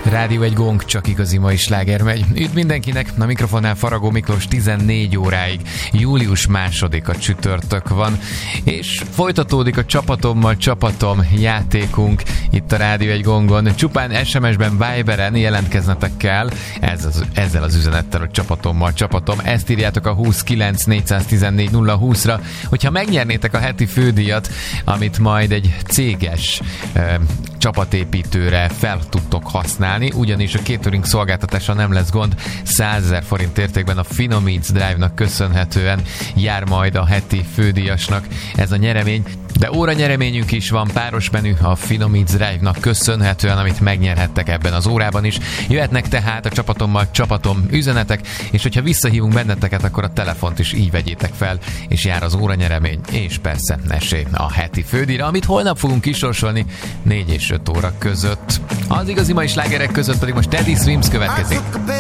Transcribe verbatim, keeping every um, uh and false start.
Rádió egy gong, csak igazi mai sláger megy. Üdv mindenkinek, a mikrofonnál Faragó Miklós, tizennégy óráig, július másodika csütörtök van, és folytatódik a csapatommal csapatom játékunk itt a Rádió egy gongon. Csupán es em es-ben, Viberen jelentkeznetek kell ez az, ezzel az üzenettel, hogy csapatommal csapatom. Ezt írjátok a huszonkilenc négyszáztizennégy nulla húszra, hogyha megnyernétek a heti fődíjat, amit majd egy céges e, csapatépítőre fel tudtok használni, ugyanis a catering szolgáltatása nem lesz gond. százezer forint értékben a Finomits Drive-nak köszönhetően jár majd a heti fődíjasnak ez a nyeremény. De óra nyereményünk is van, páros menü a Finomits Drive-nak köszönhetően, amit megnyerhettek ebben az órában is. Jöhetnek tehát a csapatommal csapatom üzenetek, és hogyha visszahívunk benneteket, akkor a telefont is így vegyétek fel, és jár az óra nyeremény, és persze esély a heti fődíjra, amit holnap fogunk kisorsolni négy és öt óra között. Az igazi mai slágerek között pedig most Teddy Swims következik.